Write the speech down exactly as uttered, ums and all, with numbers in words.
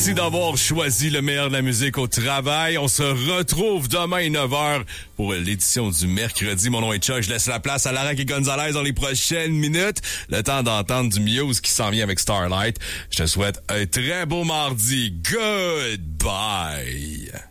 Merci d'avoir choisi le meilleur de la musique au travail. On se retrouve demain à neuf heures pour l'édition du mercredi. Mon nom est Chuck. Je laisse la place à Larac et Gonzalez dans les prochaines minutes. Le temps d'entendre du Muse qui s'en vient avec Starlight. Je te souhaite un très beau mardi. Goodbye.